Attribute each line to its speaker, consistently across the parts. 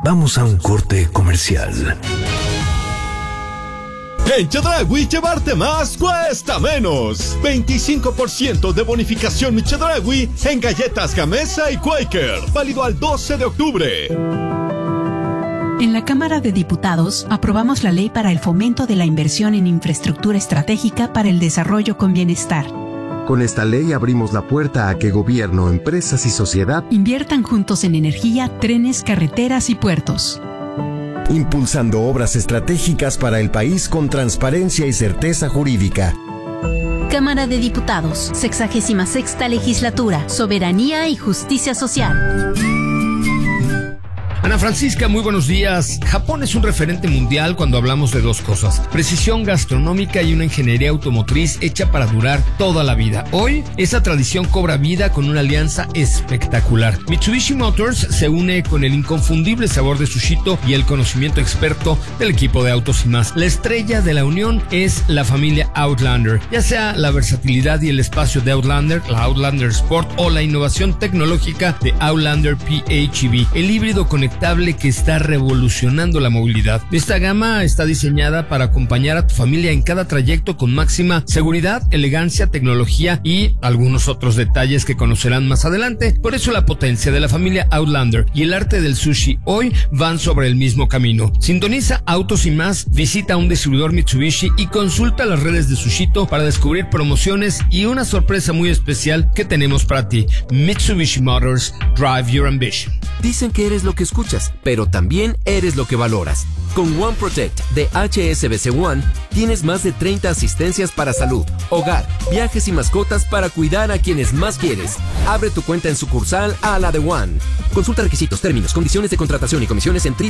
Speaker 1: Vamos a un corte comercial.
Speaker 2: En Chedraui, llevarte más cuesta menos. 25% de bonificación Mi Chedraui en galletas Gamesa y Quaker. Válido al 12 de octubre.
Speaker 3: En la Cámara de Diputados aprobamos la ley para el fomento de la inversión en infraestructura estratégica para el desarrollo con bienestar.
Speaker 4: Con esta ley abrimos la puerta a que gobierno, empresas y sociedad
Speaker 3: inviertan juntos en energía, trenes, carreteras y puertos.
Speaker 5: Impulsando obras estratégicas para el país con transparencia y certeza jurídica.
Speaker 6: Cámara de Diputados, 66ª Legislatura, Soberanía y Justicia Social.
Speaker 7: Ana Francisca, muy buenos días. Japón es un referente mundial cuando hablamos de dos cosas: precisión gastronómica y una ingeniería automotriz hecha para durar toda la vida. Hoy, esa tradición cobra vida con una alianza espectacular. Mitsubishi Motors se une con el inconfundible sabor de Sushito y el conocimiento experto del equipo de Autos y Más. La estrella de la unión es la familia Outlander, ya sea la versatilidad y el espacio de Outlander, la Outlander Sport o la innovación tecnológica de Outlander PHEV, el híbrido conectable que está revolucionando la movilidad. Esta gama está diseñada para acompañar a tu familia en cada trayecto con máxima seguridad, elegancia, tecnología y algunos otros detalles que conocerán más adelante. Por eso la potencia de la familia Outlander y el arte del sushi hoy van sobre el mismo camino. Sintoniza Autos y Más, visita un distribuidor Mitsubishi y consulta las redes de Sushito para descubrir promociones y una sorpresa muy especial que tenemos para ti. Mitsubishi Motors, drive your ambition.
Speaker 8: Dicen que eres lo que escuchas, pero también eres lo que valoras. Con One Protect de HSBC One tienes más de 30 asistencias para salud, hogar, viajes y mascotas para cuidar a quienes más quieres. Abre tu cuenta en sucursal a la de One. Consulta requisitos, términos, condiciones de contratación y comisiones en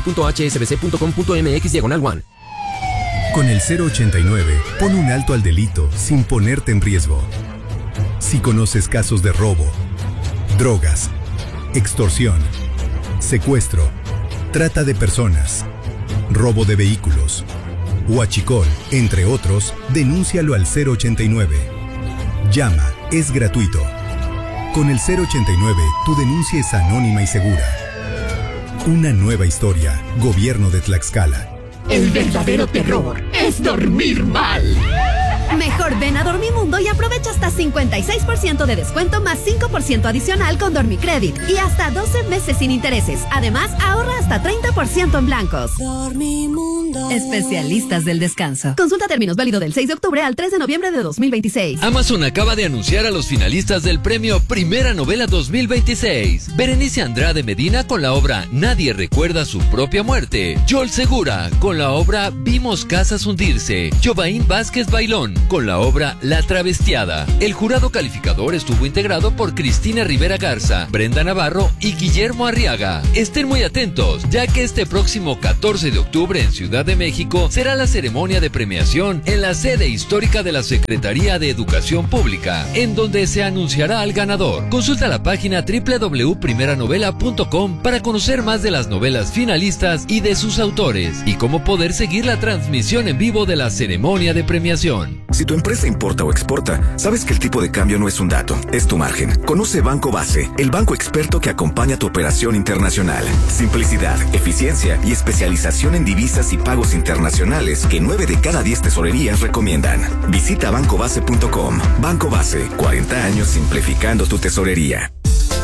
Speaker 8: www.hsbc.com.mx/One.
Speaker 9: Con el 089, pon un alto al delito sin ponerte en riesgo. Si conoces casos de robo, drogas, extorsión, secuestro, trata de personas, robo de vehículos, huachicol, entre otros, denúncialo al 089. Llama, es gratuito. Con el 089, tu denuncia es anónima y segura. Una nueva historia, Gobierno de Tlaxcala.
Speaker 10: El verdadero terror es dormir mal.
Speaker 11: Mejor ven a Dormimundo y aprovecha hasta 56% de descuento más 5% adicional con Dormicredit y hasta 12 meses sin intereses. Además, ahorra hasta 30% en blancos.
Speaker 12: Dormimundo.
Speaker 11: Especialistas del descanso. Consulta términos, válido del 6 de octubre al 3 de noviembre de 2026.
Speaker 13: Amazon acaba de anunciar a los finalistas del premio Primera Novela 2026. Berenice Andrade Medina con la obra Nadie recuerda su propia muerte. Joel Segura con la obra Vimos casas hundirse. Jovaín Vázquez Bailón con la obra La Travestiada. El jurado calificador estuvo integrado por Cristina Rivera Garza, Brenda Navarro y Guillermo Arriaga. Estén muy atentos, ya que este próximo 14 de octubre en Ciudad de México será la ceremonia de premiación en la sede histórica de la Secretaría de Educación Pública, en donde se anunciará al ganador. Consulta la página www.primeranovela.com para conocer más de las novelas finalistas y de sus autores, y cómo poder seguir la transmisión en vivo de la ceremonia de premiación.
Speaker 14: Si tu empresa importa o exporta, sabes que el tipo de cambio no es un dato, es tu margen. Conoce Banco Base, el banco experto que acompaña tu operación internacional. Simplicidad, eficiencia y especialización en divisas y pagos internacionales que 9 de cada 10 tesorerías recomiendan. Visita bancobase.com. Banco Base, 40 años simplificando tu tesorería.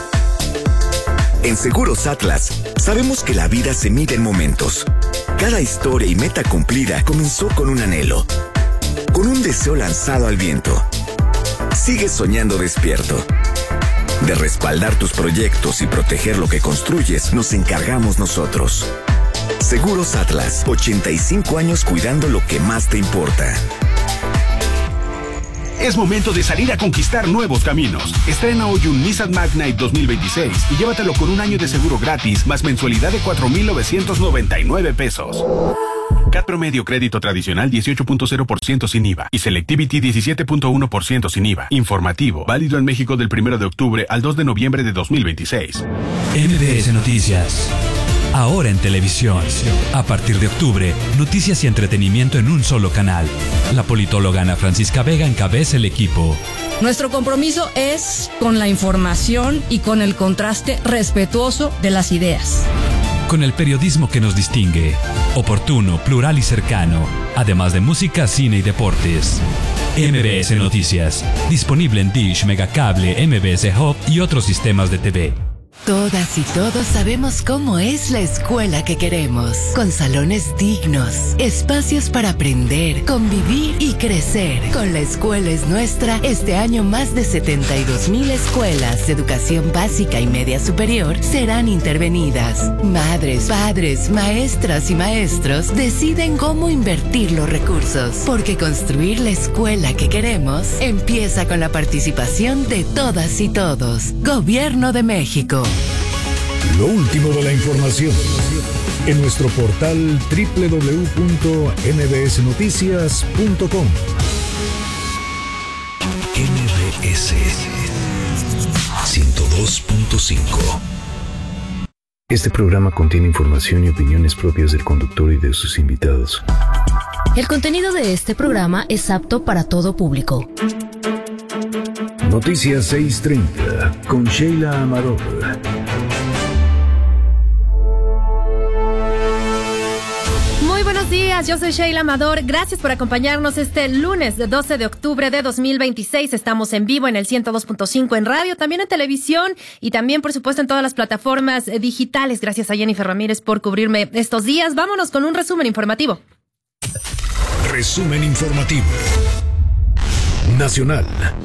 Speaker 14: En Seguros Atlas, sabemos que la vida se mide en momentos. Cada historia y meta cumplida comenzó con un anhelo, con un deseo lanzado al viento. Sigue soñando despierto. De respaldar tus proyectos y proteger lo que construyes, nos encargamos nosotros. Seguros Atlas, 85 años cuidando lo que más te importa.
Speaker 15: Es momento de salir a conquistar nuevos caminos. Estrena hoy un Nissan Magnite 2026 y llévatelo con un año de seguro gratis más mensualidad de 4,999 pesos. CAT promedio crédito tradicional 18.0% sin IVA y Selectivity 17.1% sin IVA. Informativo, válido en México del 1 de octubre al 2 de noviembre de 2026.
Speaker 16: MBS Noticias. Ahora en televisión. A partir de octubre, noticias y entretenimiento en un solo canal. La politóloga Ana Francisca Vega encabeza el equipo.
Speaker 17: Nuestro compromiso es con la información y con el contraste respetuoso de las ideas.
Speaker 16: con el periodismo que nos distingue. Oportuno, plural y cercano. Además de música, cine y deportes. MBS Noticias. Disponible en Dish, Megacable, MBS Hub y otros sistemas de TV.
Speaker 12: Todas y todos sabemos cómo es la escuela que queremos, con salones dignos, espacios para aprender, convivir y crecer. Con La Escuela es Nuestra, este año más de 72,000 escuelas de educación básica y media superior serán intervenidas. Madres, padres, maestras y maestros deciden cómo invertir los recursos, porque construir la escuela que queremos empieza con la participación de todas y todos. Gobierno de México.
Speaker 17: Lo último de la información en nuestro portal www.mbsnoticias.com.
Speaker 1: MBS 102.5. Este programa contiene información y opiniones propias del conductor y de sus invitados.
Speaker 18: El contenido de este programa es apto para todo público.
Speaker 1: Noticias 630 con Sheila Amador.
Speaker 19: Muy buenos días, yo soy Sheila Amador. Gracias por acompañarnos este lunes de 12 de octubre de 2026. Estamos en vivo en el 102.5 en radio, también en televisión y también, por supuesto, en todas las plataformas digitales. Gracias a Jennifer Ramírez por cubrirme estos días. Vámonos con un resumen informativo.
Speaker 17: Resumen informativo nacional.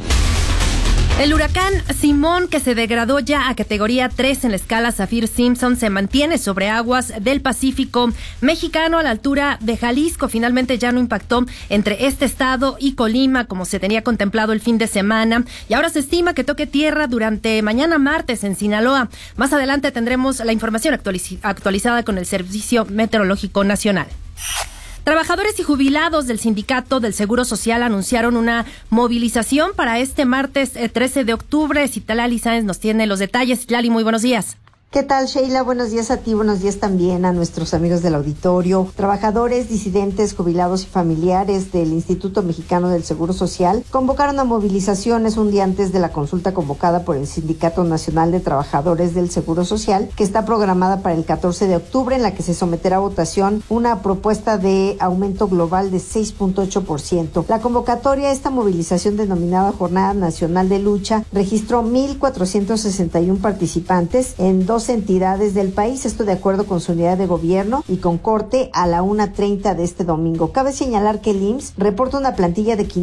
Speaker 19: El huracán Simón, que se degradó ya a categoría 3 en la escala Saffir-Simpson, se mantiene sobre aguas del Pacífico mexicano a la altura de Jalisco. Finalmente ya no impactó entre este estado y Colima como se tenía contemplado el fin de semana. Y ahora se estima que toque tierra durante mañana martes en Sinaloa. Más adelante tendremos la información actualizada con el Servicio Meteorológico Nacional. Trabajadores y jubilados del Sindicato del Seguro Social anunciaron una movilización para este martes 13 de octubre. Citlali Sáenz nos tiene los detalles. Citlali, muy buenos días.
Speaker 20: ¿Qué tal, Sheila? Buenos días a ti, buenos días también a nuestros amigos del auditorio. Trabajadores, disidentes, jubilados y familiares del Instituto Mexicano del Seguro Social convocaron a movilizaciones un día antes de la consulta convocada por el Sindicato Nacional de Trabajadores del Seguro Social, que está programada para el 14 de octubre, en la que se someterá a votación una propuesta de aumento global de 6.8%. La convocatoria a esta movilización denominada Jornada Nacional de Lucha registró 1,461 participantes en 2 entidades del país, esto de acuerdo con su unidad de gobierno y con corte a la 1:30 de este domingo. Cabe señalar que el IMSS reporta una plantilla de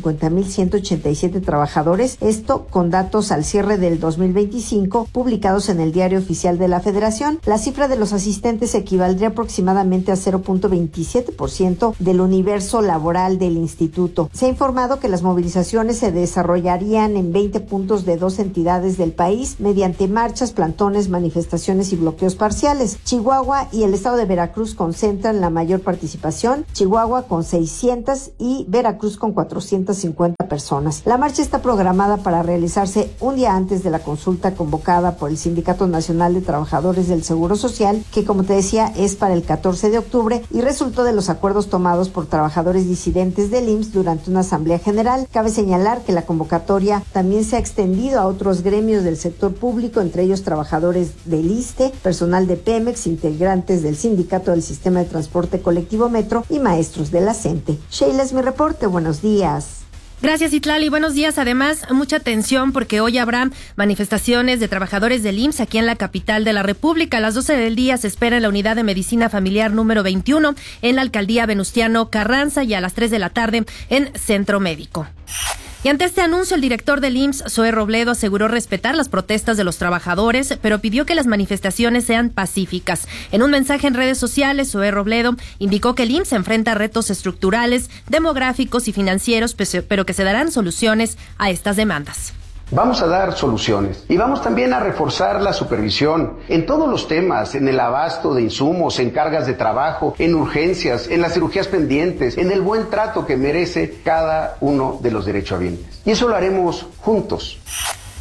Speaker 20: 550,187 trabajadores, esto con datos al cierre del 2025 publicados en el Diario Oficial de la Federación. La cifra de los asistentes equivaldría aproximadamente a 0.27% del universo laboral del instituto. Se ha informado que las movilizaciones se desarrollarían en 20 puntos de 2 entidades del país mediante marchas, plantones, manifestaciones y bloqueos parciales. Chihuahua y el estado de Veracruz concentran la mayor participación, Chihuahua con 600 y Veracruz con 450 personas. La marcha está programada para realizarse un día antes de la consulta convocada por el Sindicato Nacional de Trabajadores del Seguro Social, que, como te decía, es para el 14 de octubre y resultó de los acuerdos tomados por trabajadores disidentes del IMSS durante una asamblea general. Cabe señalar que la convocatoria también se ha extendido a otros gremios del sector público, entre ellos trabajadores del ISSSTE, personal de Pemex, integrantes del Sindicato del Sistema de Transporte Colectivo Metro y maestros de la CENTE. Sheila, es mi reporte. Buenos días.
Speaker 19: Gracias, Citlali. Buenos días. Además, mucha atención porque hoy habrá manifestaciones de trabajadores del IMSS aquí en la capital de la República. A las 12 del día se espera en la Unidad de Medicina Familiar número 21 en la Alcaldía Venustiano Carranza y a las 3 de la tarde en Centro Médico. Y ante este anuncio, el director del IMSS, Zoé Robledo, aseguró respetar las protestas de los trabajadores, pero pidió que las manifestaciones sean pacíficas. En un mensaje en redes sociales, Zoé Robledo indicó que el IMSS enfrenta retos estructurales, demográficos y financieros, pero que se darán soluciones a estas demandas.
Speaker 21: Vamos a dar soluciones y vamos también a reforzar la supervisión en todos los temas, en el abasto de insumos, en cargas de trabajo, en urgencias, en las cirugías pendientes, en el buen trato que merece cada uno de los derechohabientes. Y eso lo haremos juntos.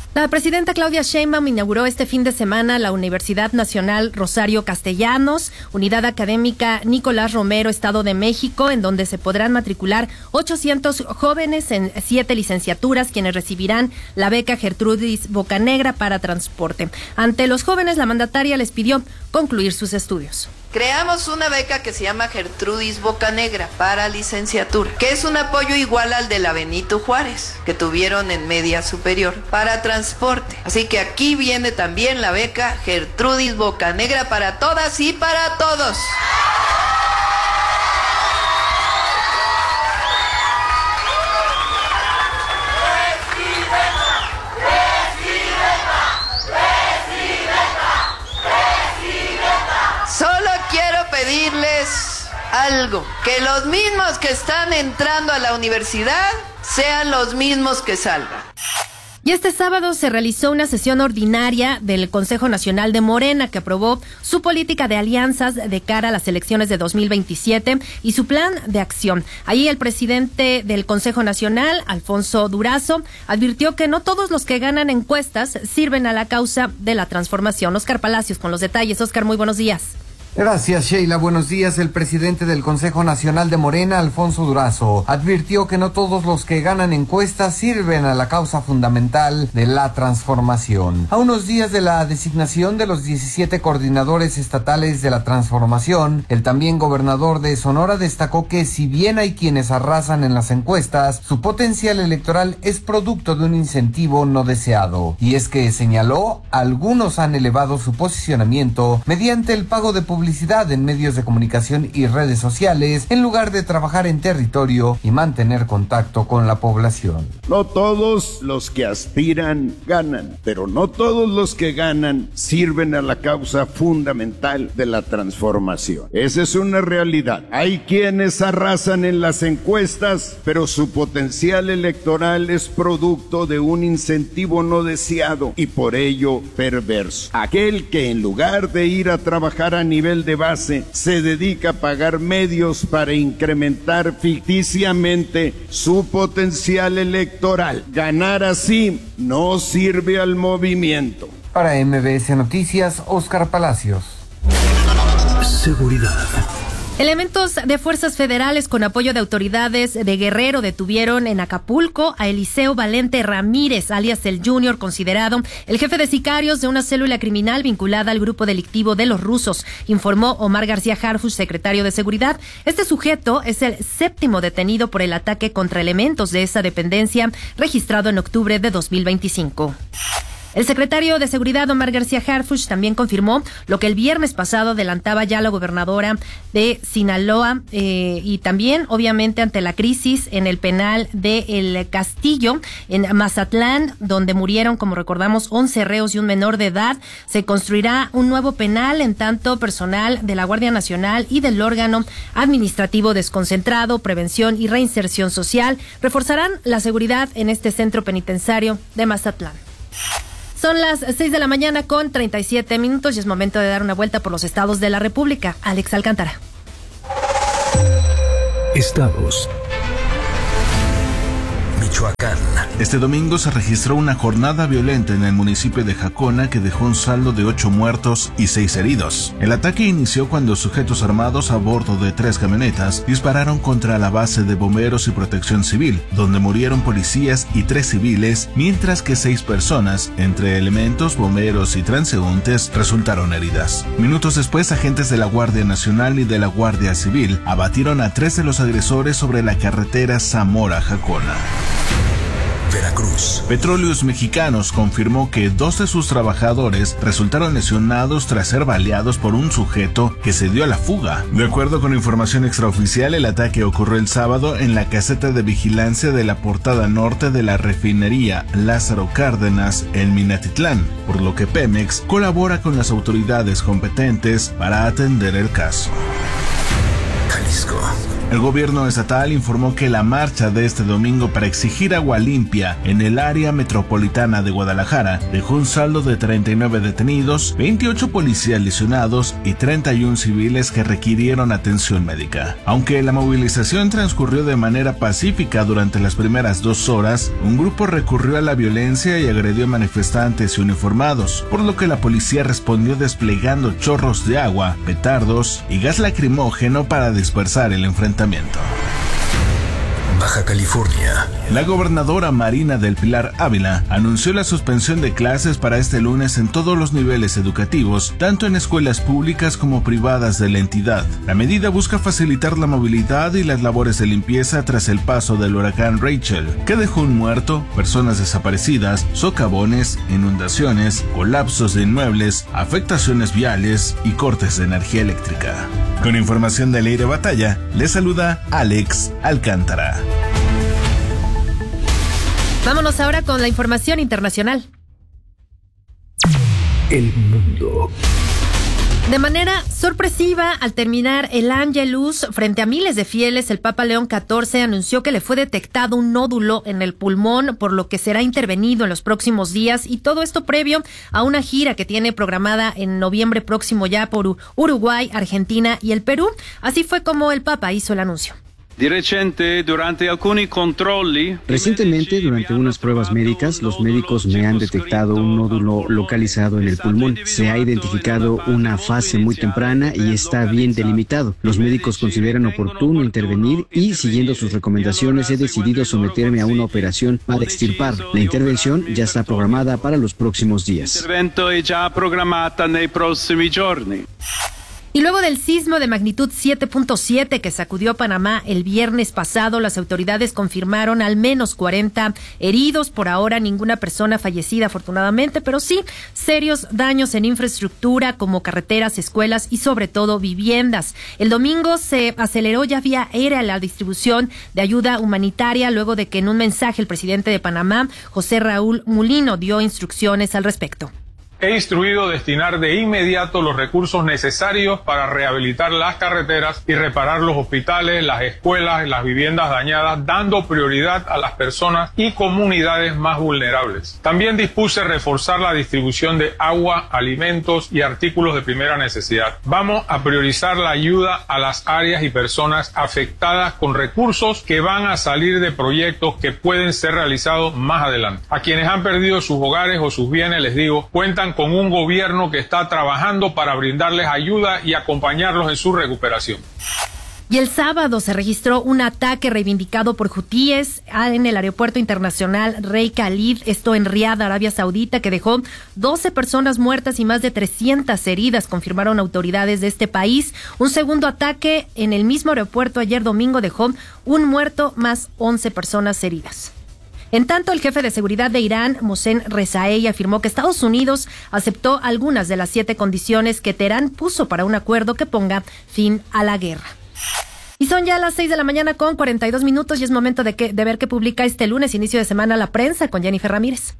Speaker 19: La presidenta Claudia Sheinbaum inauguró este fin de semana la Universidad Nacional Rosario Castellanos, Unidad Académica Nicolás Romero, Estado de México, en donde se podrán matricular 800 jóvenes en 7 licenciaturas, quienes recibirán la beca Gertrudis Bocanegra para transporte. Ante los jóvenes, la mandataria les pidió concluir sus estudios.
Speaker 2: Creamos una beca que se llama Gertrudis Bocanegra para licenciatura, que es un apoyo igual al de la Benito Juárez, que tuvieron en media superior, para transporte. Así que aquí viene también la beca Gertrudis Bocanegra para todas y para todos. Pedirles algo, que los mismos que están entrando a la universidad sean los mismos que salgan.
Speaker 19: Y este sábado se realizó una sesión ordinaria del Consejo Nacional de Morena, que aprobó su política de alianzas de cara a las elecciones de 2027 y su plan de acción. Allí el presidente del Consejo Nacional, Alfonso Durazo, advirtió que no todos los que ganan encuestas sirven a la causa de la transformación. Óscar Palacios con los detalles. Óscar, muy buenos días.
Speaker 22: Gracias, Sheila. Buenos días. El presidente del Consejo Nacional de Morena, Alfonso Durazo, advirtió que no todos los que ganan encuestas sirven a la causa fundamental de la transformación. A unos días de la designación de los 17 coordinadores estatales de la transformación, el también gobernador de Sonora destacó que si bien hay quienes arrasan en las encuestas, su potencial electoral es producto de un incentivo no deseado. Y es que, señaló, algunos han elevado su posicionamiento mediante el pago de publicidad en medios de comunicación y redes sociales, en lugar de trabajar en territorio y mantener contacto con la población.
Speaker 23: No todos los que aspiran ganan, pero no todos los que ganan sirven a la causa fundamental de la transformación. Esa es una realidad. Hay quienes arrasan en las encuestas, pero su potencial electoral es producto de un incentivo no deseado y por ello perverso. Aquel que en lugar de ir a trabajar a nivel de base se dedica a pagar medios para incrementar ficticiamente su potencial electoral. Ganar así no sirve al movimiento.
Speaker 22: Para MBS Noticias, Óscar Palacios.
Speaker 1: Seguridad.
Speaker 19: Elementos de fuerzas federales con apoyo de autoridades de Guerrero detuvieron en Acapulco a Eliseo Valente Ramírez, alias el Junior, considerado el jefe de sicarios de una célula criminal vinculada al grupo delictivo de los rusos, informó Omar García Harfuch, secretario de Seguridad. Este sujeto es el 7º detenido por el ataque contra elementos de esa dependencia registrado en octubre de 2025. El secretario de Seguridad, Omar García Harfuch, también confirmó lo que el viernes pasado adelantaba ya la gobernadora de Sinaloa y también, obviamente, ante la crisis en el penal de El Castillo, en Mazatlán, donde murieron, como recordamos, 11 reos y un menor de edad. Se construirá un nuevo penal, en tanto personal de la Guardia Nacional y del órgano administrativo desconcentrado, prevención y reinserción social reforzarán la seguridad en este centro penitenciario de Mazatlán. Son las 6 de la mañana con 37 minutos y es momento de dar una vuelta por los estados de la República. Alex Alcántara.
Speaker 1: Estados.
Speaker 24: Michoacán. Este domingo se registró una jornada violenta en el municipio de Jacona que dejó un saldo de 8 muertos y 6 heridos. El ataque inició cuando sujetos armados a bordo de 3 camionetas dispararon contra la base de bomberos y protección civil, donde murieron policías y 3 civiles, mientras que 6 personas, entre elementos, bomberos y transeúntes, resultaron heridas. Minutos después, agentes de la Guardia Nacional y de la Guardia Civil abatieron a 3 de los agresores sobre la carretera Zamora-Jacona. Veracruz. Petróleos Mexicanos confirmó que 2 de sus trabajadores resultaron lesionados tras ser baleados por un sujeto que se dio a la fuga. De acuerdo con información extraoficial, el ataque ocurrió el sábado en la caseta de vigilancia de la portada norte de la refinería Lázaro Cárdenas en Minatitlán, por lo que Pemex colabora con las autoridades competentes para atender el caso. Jalisco. El gobierno estatal informó que la marcha de este domingo para exigir agua limpia en el área metropolitana de Guadalajara dejó un saldo de 39 detenidos, 28 policías lesionados y 31 civiles que requirieron atención médica. Aunque la movilización transcurrió de manera pacífica durante las primeras 2 horas, un grupo recurrió a la violencia y agredió a manifestantes y uniformados, por lo que la policía respondió desplegando chorros de agua, petardos y gas lacrimógeno para dispersar el enfrentamiento.
Speaker 1: Baja California.
Speaker 24: La gobernadora Marina del Pilar Ávila anunció la suspensión de clases para este lunes en todos los niveles educativos, tanto en escuelas públicas como privadas de la entidad. La medida busca facilitar la movilidad y las labores de limpieza tras el paso del huracán Rachel, que dejó un muerto, personas desaparecidas, socavones, inundaciones, colapsos de inmuebles, afectaciones viales y cortes de energía eléctrica. Con información del aire batalla, le saluda Alex Alcántara.
Speaker 19: Vámonos ahora con la información internacional.
Speaker 1: El mundo.
Speaker 19: De manera sorpresiva, al terminar el Angelus, frente a miles de fieles, el Papa León XIV anunció que le fue detectado un nódulo en el pulmón, por lo que será intervenido en los próximos días, y todo esto previo a una gira que tiene programada en noviembre próximo ya por Uruguay, Argentina y el Perú. Así fue como el Papa hizo el anuncio.
Speaker 3: Recientemente, durante unas pruebas médicas, los médicos me han detectado un nódulo localizado en el pulmón. Se ha identificado una fase muy temprana y está bien delimitado. Los médicos consideran oportuno intervenir y, siguiendo sus recomendaciones, he decidido someterme a una operación para extirparlo. La intervención ya está programada para los próximos días.
Speaker 19: Y luego del sismo de magnitud 7.7 que sacudió Panamá el viernes pasado, las autoridades confirmaron al menos 40 heridos. Por ahora ninguna persona fallecida, afortunadamente, pero sí serios daños en infraestructura como carreteras, escuelas y sobre todo viviendas. El domingo se aceleró ya vía aérea la distribución de ayuda humanitaria luego de que en un mensaje el presidente de Panamá, José Raúl Mulino, dio instrucciones al respecto.
Speaker 4: He instruido destinar de inmediato los recursos necesarios para rehabilitar las carreteras y reparar los hospitales, las escuelas y las viviendas dañadas, dando prioridad a las personas y comunidades más vulnerables. También dispuse reforzar la distribución de agua, alimentos y artículos de primera necesidad. Vamos a priorizar la ayuda a las áreas y personas afectadas con recursos que van a salir de proyectos que pueden ser realizados más adelante. A quienes han perdido sus hogares o sus bienes, les digo, cuentan con un gobierno que está trabajando para brindarles ayuda y acompañarlos en su recuperación.
Speaker 19: Y el sábado se registró un ataque reivindicado por hutíes en el aeropuerto internacional Rey Khalid, esto en Riad, Arabia Saudita, que dejó 12 personas muertas y más de 300 heridas, confirmaron autoridades de este país. Un segundo ataque en el mismo aeropuerto ayer domingo dejó un muerto más 11 personas heridas. En tanto, el jefe de seguridad de Irán, Mohsen Rezaei, afirmó que Estados Unidos aceptó algunas de las 7 condiciones que Teherán puso para un acuerdo que ponga fin a la guerra. Y son ya las 6 de la mañana con 42 minutos y es momento de ver qué publica este lunes, inicio de semana, La Prensa con Jennifer Ramírez.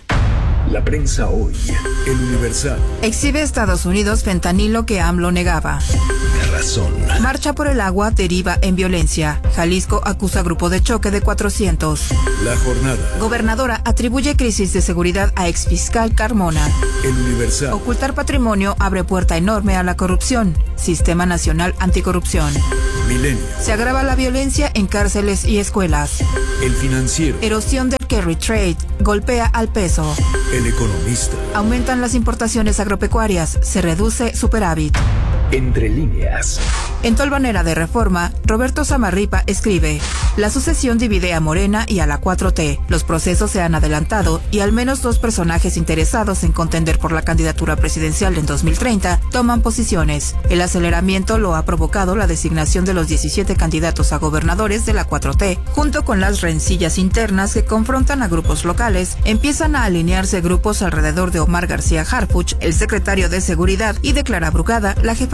Speaker 1: La Prensa hoy, El Universal.
Speaker 5: Exhibe Estados Unidos fentanilo que AMLO negaba.
Speaker 1: La Razón.
Speaker 5: Marcha por el agua deriva en violencia. Jalisco acusa grupo de choque de 400.
Speaker 1: La Jornada.
Speaker 5: Gobernadora atribuye crisis de seguridad a exfiscal Carmona.
Speaker 1: El Universal.
Speaker 5: Ocultar patrimonio abre puerta enorme a la corrupción. Sistema Nacional Anticorrupción.
Speaker 1: Milenio.
Speaker 5: Se agrava la violencia en cárceles y escuelas.
Speaker 1: El Financiero.
Speaker 5: Erosión del carry trade golpea al peso.
Speaker 1: El Economista.
Speaker 5: Aumentan las importaciones agropecuarias, se reduce superávit.
Speaker 1: Entre líneas.
Speaker 5: En Tolvanera de Reforma, Roberto Samarripa escribe: la sucesión divide a Morena y a la 4T. Los procesos se han adelantado y al menos 2 personajes interesados en contender por la candidatura presidencial en 2030 toman posiciones. El aceleramiento lo ha provocado la designación de los 17 candidatos a gobernadores de la 4T. Junto con las rencillas internas que confrontan a grupos locales, empiezan a alinearse grupos alrededor de Omar García Harfuch, el secretario de Seguridad, y de Clara Brugada, la jefa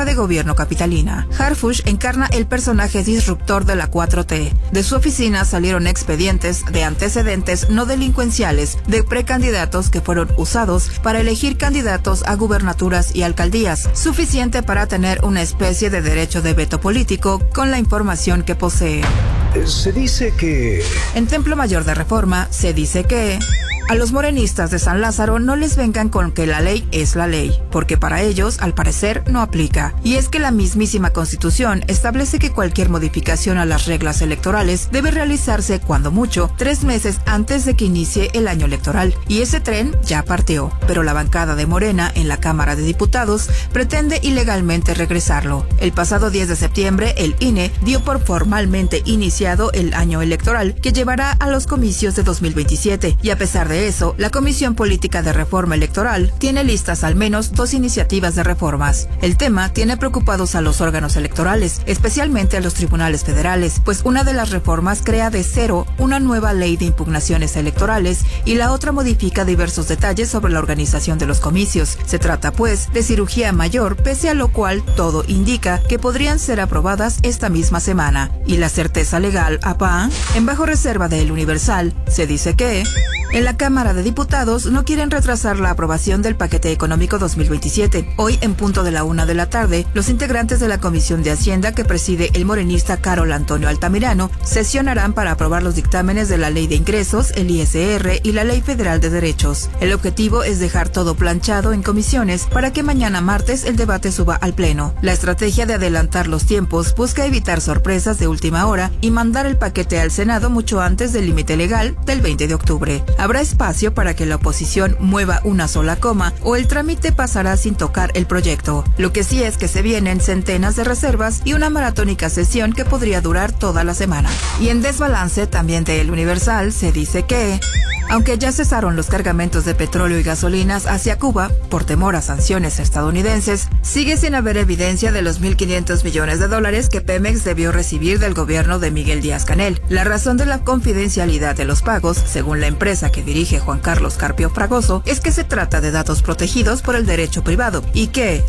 Speaker 5: de gobierno capitalina. Harfuch encarna el personaje disruptor de la 4T. De su oficina salieron expedientes de antecedentes no delincuenciales de precandidatos que fueron usados para elegir candidatos a gubernaturas y alcaldías, suficiente para tener una especie de derecho de veto político con la información que posee.
Speaker 1: Se dice que...
Speaker 5: En Templo Mayor de Reforma se dice que... A los morenistas de San Lázaro no les vengan con que la ley es la ley, porque para ellos, al parecer, no aplica. Y es que la mismísima Constitución establece que cualquier modificación a las reglas electorales debe realizarse, cuando mucho, 3 meses antes de que inicie el año electoral. Y ese tren ya partió, pero la bancada de Morena en la Cámara de Diputados pretende ilegalmente regresarlo. El pasado 10 de septiembre, el INE dio por formalmente iniciado el año electoral que llevará a los comicios de 2027, y a pesar de eso, la Comisión Política de Reforma Electoral tiene listas al menos 2 iniciativas de reformas. El tema tiene preocupados a los órganos electorales, especialmente a los tribunales federales, pues una de las reformas crea de cero una nueva ley de impugnaciones electorales y la otra modifica diversos detalles sobre la organización de los comicios. Se trata, pues, de cirugía mayor, pese a lo cual todo indica que podrían ser aprobadas esta misma semana. Y la certeza legal, APA, en bajo reserva de El Universal, se dice que... En la Cámara de Diputados no quieren retrasar la aprobación del paquete económico 2027. Hoy, en punto de la 1 de la tarde, los integrantes de la Comisión de Hacienda que preside el morenista Carol Antonio Altamirano sesionarán para aprobar los dictámenes de la Ley de Ingresos, el ISR y la Ley Federal de Derechos. El objetivo es dejar todo planchado en comisiones para que mañana martes el debate suba al Pleno. La estrategia de adelantar los tiempos busca evitar sorpresas de última hora y mandar el paquete al Senado mucho antes del límite legal del 20 de octubre. Habrá espacio para que la oposición mueva una sola coma o el trámite pasará sin tocar el proyecto. Lo que sí es que se vienen centenas de reservas y una maratónica sesión que podría durar toda la semana. Y en desbalance también de El Universal se dice que... Aunque ya cesaron los cargamentos de petróleo y gasolinas hacia Cuba por temor a sanciones estadounidenses, sigue sin haber evidencia de los $1.500 millones que Pemex debió recibir del gobierno de Miguel Díaz-Canel. La razón de la confidencialidad de los pagos, según la empresa que dirige Juan Carlos Carpio Fragoso, es que se trata de datos protegidos por el derecho privado y que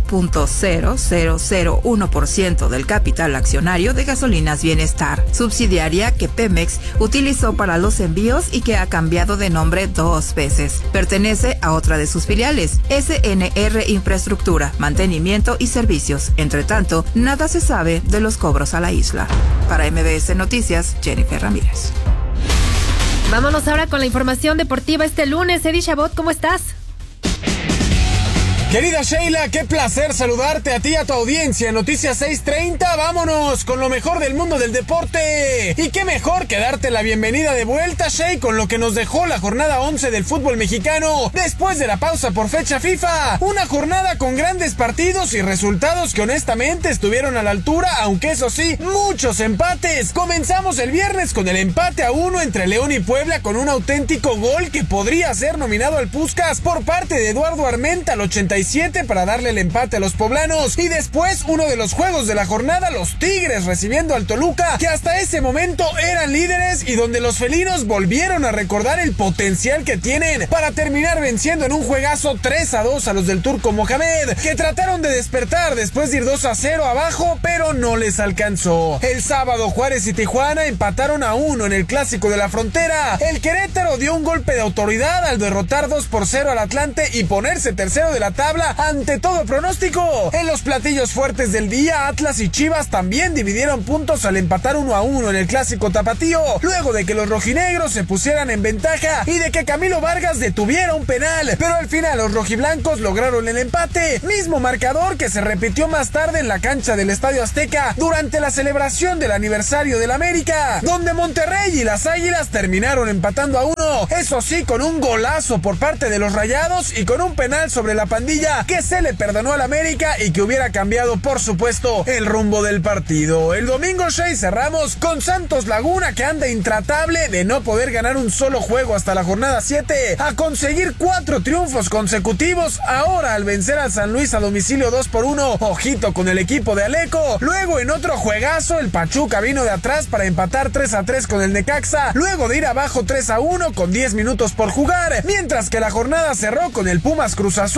Speaker 5: 0.0001% del capital accionario de Gasolinas Bienestar, subsidiaria que Pemex utilizó para los envíos y que ha cambiado de nombre 2 veces. Pertenece a otra de sus filiales, SNR Infraestructura, Mantenimiento y Servicios. Entre tanto, nada se sabe de los cobros a la isla. Para MBS Noticias, Jennifer Ramírez.
Speaker 19: Vámonos ahora con la información deportiva este lunes. Eddie Chabot, ¿cómo estás?
Speaker 6: Querida Sheila, qué placer saludarte a ti y a tu audiencia. Noticias 630, vámonos con lo mejor del mundo del deporte. Y qué mejor que darte la bienvenida de vuelta, Shey, con lo que nos dejó la jornada 11 del fútbol mexicano después de la pausa por fecha FIFA. Una jornada con grandes partidos y resultados que honestamente estuvieron a la altura, aunque eso sí, muchos empates. Comenzamos el viernes con el empate a 1 entre León y Puebla con un auténtico gol que podría ser nominado al Puskás por parte de Eduardo Armenta al 87 para darle el empate a los poblanos. Y después, uno de los juegos de la jornada, los Tigres recibiendo al Toluca, que hasta ese momento eran líderes y donde los felinos volvieron a recordar el potencial que tienen para terminar venciendo en un juegazo 3-2 a los del Turco Mohamed, que trataron de despertar después de ir 2-0 abajo, pero no les alcanzó. El sábado, Juárez y Tijuana empataron a 1 en el Clásico de la Frontera. El Querétaro dio un golpe de autoridad al derrotar 2-0 al Atlante y ponerse tercero de la tabla ante todo pronóstico. En los platillos fuertes del día, Atlas y Chivas también dividieron puntos al empatar 1-1 en el Clásico Tapatío, luego de que los rojinegros se pusieran en ventaja y de que Camilo Vargas detuviera un penal, pero al final los rojiblancos lograron el empate, mismo marcador que se repitió más tarde en la cancha del Estadio Azteca durante la celebración del aniversario del América, donde Monterrey y las Águilas terminaron empatando a 1, eso sí, con un golazo por parte de los Rayados y con un penal sobre la pandilla que se le perdonó al América y que hubiera cambiado, por supuesto, el rumbo del partido. El domingo, Shey, cerramos con Santos Laguna, que anda intratable de no poder ganar un solo juego hasta la jornada 7, a conseguir 4 triunfos consecutivos, ahora al vencer al San Luis a domicilio 2-1, ojito con el equipo de Aleco. Luego, en otro juegazo, el Pachuca vino de atrás para empatar 3-3 con el Necaxa, luego de ir abajo 3-1 con 10 minutos por jugar, mientras que la jornada cerró con el Pumas Cruz Azul, donde los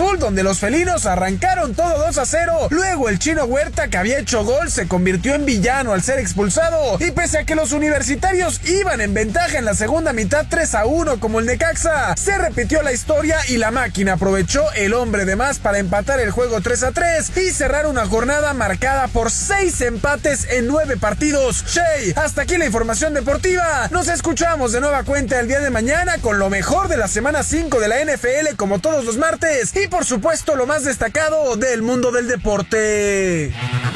Speaker 6: los felinos arrancaron todo 2-0. Luego el Chino Huerta, que había hecho gol, se convirtió en villano al ser expulsado. Y pese a que los universitarios iban en ventaja en la segunda mitad 3-1 como el Necaxa, se repitió la historia y la máquina aprovechó el hombre de más para empatar el juego 3-3 y cerrar una jornada marcada por 6 empates en 9 partidos. Shey, hasta aquí la información deportiva. Nos escuchamos de nueva cuenta el día de mañana con lo mejor de la semana 5 de la NFL como todos los martes y por supuesto lo más destacado del mundo del deporte.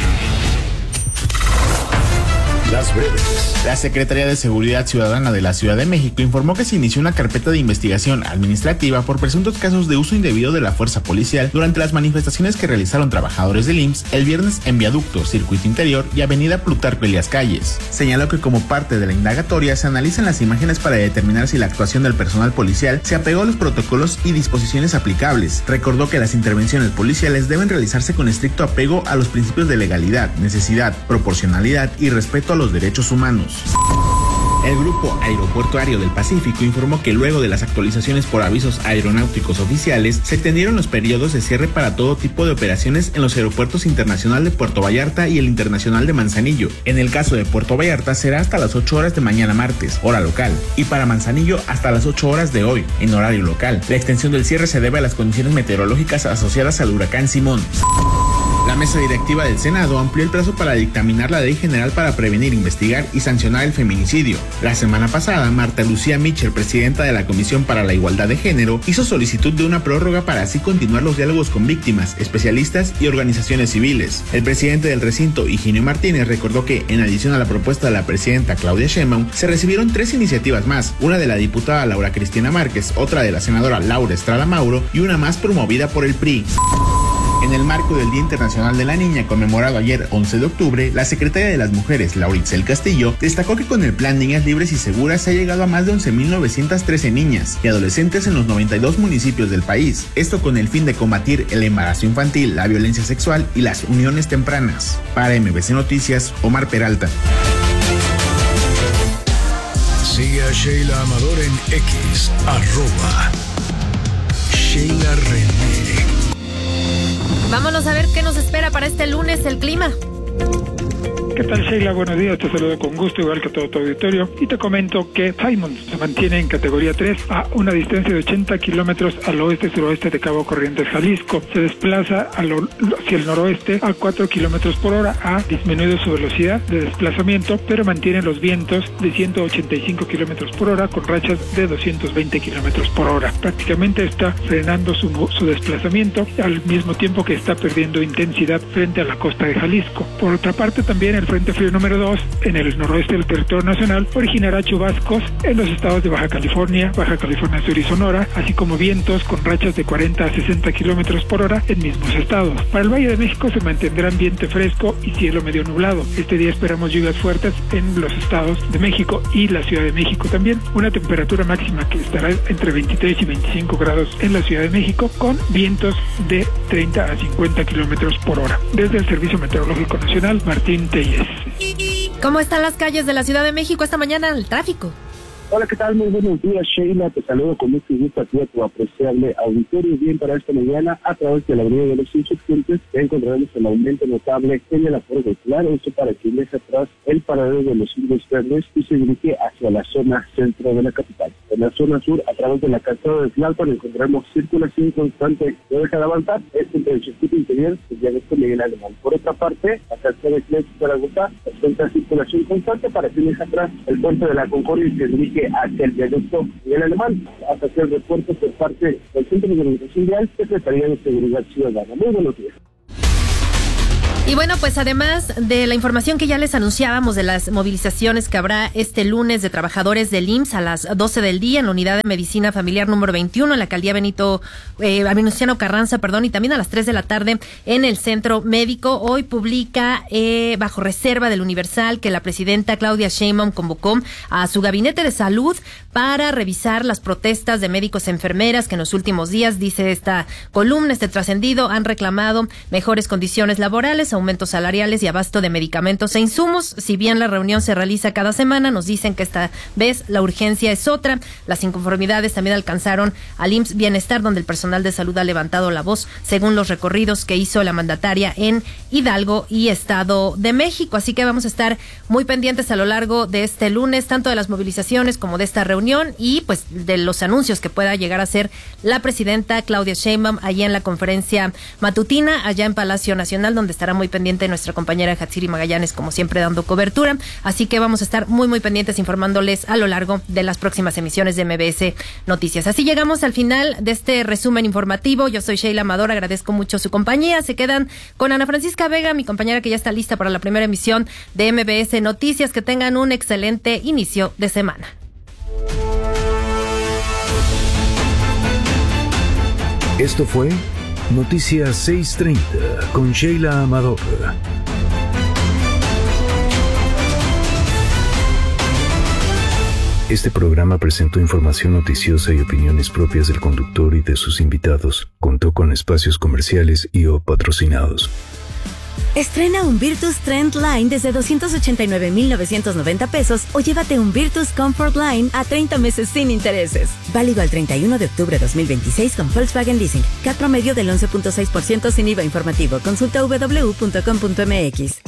Speaker 1: Las breves.
Speaker 7: La Secretaría de Seguridad Ciudadana de la Ciudad de México informó que se inició una carpeta de investigación administrativa por presuntos casos de uso indebido de la fuerza policial durante las manifestaciones que realizaron trabajadores del IMSS el viernes en Viaducto, Circuito Interior y Avenida Plutarco Elías Calles. Señaló que como parte de la indagatoria se analizan las imágenes para determinar si la actuación del personal policial se apegó a los protocolos y disposiciones aplicables. Recordó que las intervenciones policiales deben realizarse con estricto apego a los principios de legalidad, necesidad, proporcionalidad y respeto a los derechos humanos. El Grupo Aeroportuario del Pacífico informó que luego de las actualizaciones por avisos aeronáuticos oficiales, se extendieron los periodos de cierre para todo tipo de operaciones en los aeropuertos internacional de Puerto Vallarta y el internacional de Manzanillo. En el caso de Puerto Vallarta será hasta las 8 horas de mañana martes, hora local, y para Manzanillo hasta las 8 horas de hoy, en horario local. La extensión del cierre se debe a las condiciones meteorológicas asociadas al huracán Simón. La mesa directiva del Senado amplió el plazo para dictaminar la Ley General para prevenir, investigar y sancionar el feminicidio. La semana pasada, Marta Lucía Mitchell, presidenta de la Comisión para la Igualdad de Género, hizo solicitud de una prórroga para así continuar los diálogos con víctimas, especialistas y organizaciones civiles. El presidente del recinto, Higinio Martínez, recordó que, en adición a la propuesta de la presidenta Claudia Sheinbaum, se recibieron 3 iniciativas más, una de la diputada Laura Cristina Márquez, otra de la senadora Laura Estrada Mauro y una más promovida por el PRI. En el marco del Día Internacional de la Niña, conmemorado ayer 11 de octubre, la secretaria de las Mujeres, Laura Itzel Castillo, destacó que con el Plan Niñas Libres y Seguras se ha llegado a más de 11.913 niñas y adolescentes en los 92 municipios del país. Esto con el fin de combatir el embarazo infantil, la violencia sexual y las uniones tempranas. Para MBC Noticias, Omar Peralta.
Speaker 17: Sigue a Sheila Amador en X, @Sheila René.
Speaker 19: Vámonos a ver qué nos espera para este lunes el clima.
Speaker 8: ¿Qué tal, Sheila? Buenos días, te saludo con gusto, igual que todo tu auditorio, y te comento que Simon se mantiene en categoría 3 a una distancia de 80 kilómetros al oeste-suroeste de Cabo Corrientes, Jalisco. Se desplaza hacia el noroeste a 4 kilómetros por hora, ha disminuido su velocidad de desplazamiento, pero mantiene los vientos de 185 kilómetros por hora con rachas de 220 kilómetros por hora. Prácticamente está frenando su desplazamiento al mismo tiempo que está perdiendo intensidad frente a la costa de Jalisco. Por otra parte, también el Frente Frío número 2 en el noroeste del territorio nacional originará chubascos en los estados de Baja California Sur y Sonora, así como vientos con rachas de 40 a 60 kilómetros por hora en mismos estados. Para el Valle de México se mantendrá ambiente fresco y cielo medio nublado. Este día esperamos lluvias fuertes en los estados de México y la Ciudad de México también. Una temperatura máxima que estará entre 23 y 25 grados en la Ciudad de México con vientos de 30 a 50 kilómetros por hora. Desde el Servicio Meteorológico Nacional, Martín Telles.
Speaker 19: ¿Cómo están las calles de la Ciudad de México esta mañana, el tráfico?
Speaker 9: Hola, ¿qué tal? Muy buenos días, Sheila. Te saludo con mucho gusto a ti, a tu apreciable auditorio. Bien, para esta mañana, a través de la Avenida de los Insurgentes, encontraremos el aumento notable en el aforo vehicular. Esto para quien deja atrás el paradero de los Indios Verdes y se dirige hacia la zona centro de la capital. En la zona sur, a través de la calzada de Tlalpan, encontraremos circulación constante. No deja de avanzar. Entre el circuito interior y ya esto Miguel Alemán. Por otra parte, la calzada de Clemente Zaragoza presenta circulación constante para quien deja atrás el puente de la Concordia y se dirige hacia el viaducto Miguel Alemán, hasta hacer el reporte por parte del Centro de Organización Vial, Secretaría de Seguridad Ciudadana. Muy buenos días.
Speaker 19: Y bueno, pues además de la información que ya les anunciábamos de las movilizaciones que habrá este lunes de trabajadores del IMSS a las 12 del día en la Unidad de Medicina Familiar número 21 en la alcaldía Venustiano Carranza, y también a las 3 de la tarde en el Centro Médico. Hoy publica bajo reserva del Universal que la presidenta Claudia Sheinbaum convocó a su gabinete de salud para revisar las protestas de médicos y enfermeras que en los últimos días, dice esta columna, trascendido, han reclamado mejores condiciones laborales, aumentos salariales y abasto de medicamentos e insumos. Si bien la reunión se realiza cada semana, nos dicen que esta vez la urgencia es otra. Las inconformidades también alcanzaron al IMSS Bienestar, donde el personal de salud ha levantado la voz según los recorridos que hizo la mandataria en Hidalgo y Estado de México. Así que vamos a estar muy pendientes a lo largo de este lunes, tanto de las movilizaciones como de esta reunión y pues de los anuncios que pueda llegar a hacer la presidenta Claudia Sheinbaum allí en la conferencia matutina, allá en Palacio Nacional, donde estará muy pendiente nuestra compañera Hatsiri Magallanes, como siempre, dando cobertura. Así que vamos a estar muy, muy pendientes informándoles a lo largo de las próximas emisiones de MBS Noticias. Así llegamos al final de este resumen informativo. Yo soy Sheila Amador, agradezco mucho su compañía. Se quedan con Ana Francisca Vega, mi compañera que ya está lista para la primera emisión de MBS Noticias. Que tengan un excelente inicio de semana.
Speaker 1: Esto fue Noticias 630 con Sheila Amador. Este programa presentó información noticiosa y opiniones propias del conductor y de sus invitados. Contó con espacios comerciales y o patrocinados.
Speaker 10: Estrena un Virtus Trend Line desde 289,990 pesos o llévate un Virtus Comfort Line a 30 meses sin intereses. Válido al 31 de octubre de 2026 con Volkswagen Leasing. CAT promedio del 11.6% sin IVA informativo. Consulta www.com.mx.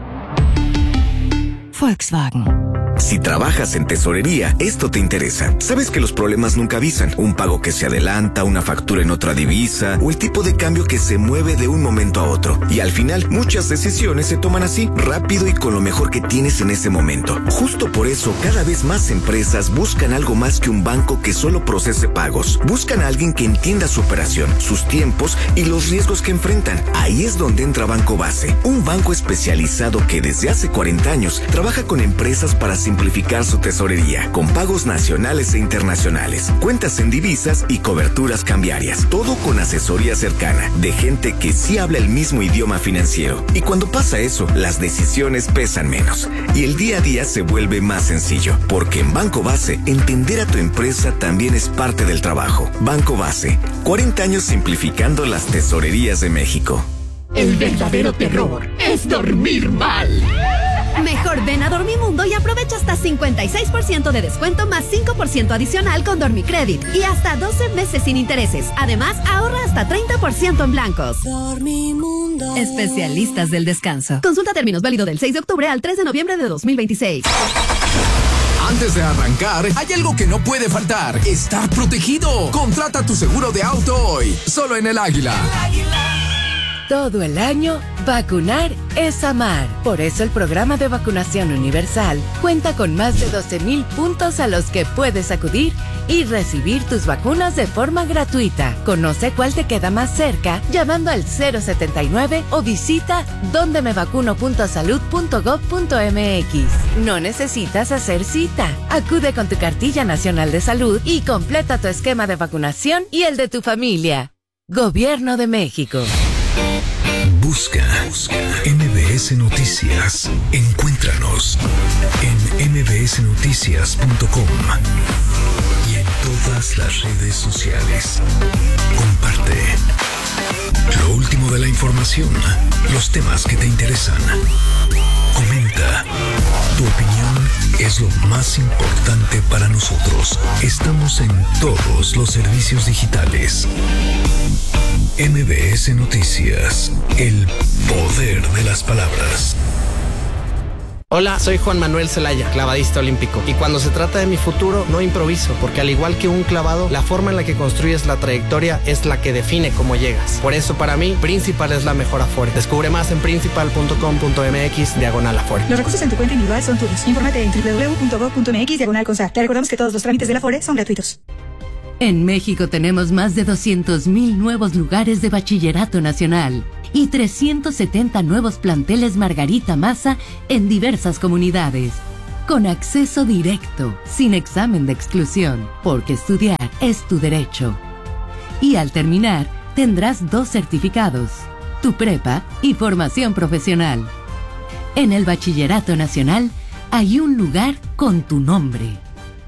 Speaker 10: Volkswagen.
Speaker 11: Si trabajas en tesorería, esto te interesa. Sabes que los problemas nunca avisan. Un pago que se adelanta, una factura en otra divisa o el tipo de cambio que se mueve de un momento a otro. Y al final, muchas decisiones se toman así, rápido y con lo mejor que tienes en ese momento. Justo por eso, cada vez más empresas buscan algo más que un banco que solo procese pagos. Buscan a alguien que entienda su operación, sus tiempos y los riesgos que enfrentan. Ahí es donde entra Banco Base, un banco especializado que desde hace 40 años trabaja con empresas para simplificar su tesorería, con pagos nacionales e internacionales, cuentas en divisas y coberturas cambiarias. Todo con asesoría cercana, de gente que sí habla el mismo idioma financiero. Y cuando pasa eso, las decisiones pesan menos y el día a día se vuelve más sencillo, porque en Banco Base, entender a tu empresa también es parte del trabajo. Banco Base, 40 años simplificando las tesorerías de México.
Speaker 13: El verdadero terror es dormir mal.
Speaker 14: Mejor ven a Dormimundo y aprovecha hasta 56% de descuento más 5% adicional con Dormicredit y hasta 12 meses sin intereses. Además, ahorra hasta 30% en blancos.
Speaker 25: Dormimundo.
Speaker 14: Especialistas del descanso. Consulta términos, válido del 6 de octubre al 3 de noviembre de 2026.
Speaker 26: Antes de arrancar, hay algo que no puede faltar: estar protegido. Contrata tu seguro de auto hoy, solo en El Águila.
Speaker 12: Todo el año, vacunar es amar. Por eso el programa de vacunación universal cuenta con más de 12,000 puntos a los que puedes acudir y recibir tus vacunas de forma gratuita. Conoce cuál te queda más cerca llamando al 079 o visita dondemevacuno.salud.gov.mx. No necesitas hacer cita. Acude con tu cartilla nacional de salud y completa tu esquema de vacunación y el de tu familia. Gobierno de México.
Speaker 1: Busca MBS Noticias. Encuéntranos en mbsnoticias.com y en todas las redes sociales. Comparte lo último de la información, los temas que te interesan. Comenta. Tu opinión es lo más importante para nosotros. Estamos en todos los servicios digitales. MBS Noticias, el poder de las palabras.
Speaker 27: Hola, soy Juan Manuel Zelaya, clavadista olímpico. Y cuando se trata de mi futuro, no improviso, porque al igual que un clavado, la forma en la que construyes la trayectoria es la que define cómo llegas. Por eso, para mí, Principal es la mejor Afore. Descubre más en principal.com.mx/Afore.
Speaker 28: Los recursos en tu cuenta individual son tuyos. Infórmate en www.gov.mx/CONSAR. Te recordamos que todos los trámites de la Afore son gratuitos.
Speaker 12: En México tenemos más de 200,000 nuevos lugares de bachillerato nacional y 370 nuevos planteles Margarita Maza en diversas comunidades, con acceso directo, sin examen de exclusión, porque estudiar es tu derecho. Y al terminar, tendrás 2 certificados, tu prepa y formación profesional. En el Bachillerato Nacional hay un lugar con tu nombre.